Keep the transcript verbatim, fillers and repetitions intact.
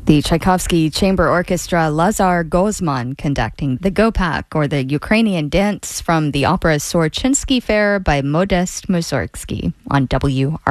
The Tchaikovsky Chamber Orchestra, Lazar Gozman conducting the Gopak, or the Ukrainian dance from the opera Sorchinsky Fair by Modest Mussorgsky on W R.